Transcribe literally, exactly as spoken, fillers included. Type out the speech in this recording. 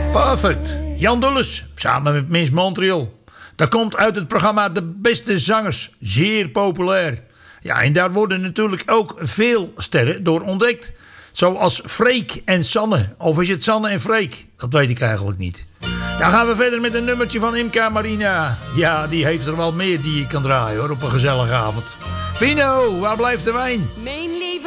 Perfect. Jan Dulles, samen met Miss Montreal. Dat komt uit het programma De Beste Zangers. Zeer populair. Ja, en daar worden natuurlijk ook veel sterren door ontdekt. Zoals Freek en Sanne. Of is het Sanne en Freek? Dat weet ik eigenlijk niet. Dan gaan we verder met een nummertje van Imca Marina. Ja, die heeft er wel meer die je kan draaien hoor, op een gezellige avond. Pino, waar blijft de wijn? Mijn lieve